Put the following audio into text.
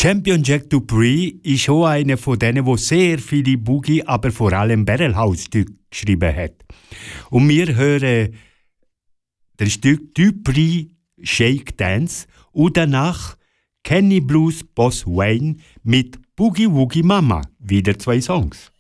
Champion Jack Dupree ist auch einer von denen, der sehr viele Boogie, aber vor allem Barrelhouse-Stücke geschrieben hat. Und wir hören das Stück Dupree Shake Dance und danach Kenny Blues Boss Wayne mit Boogie Woogie Mama. Wieder 2 Songs.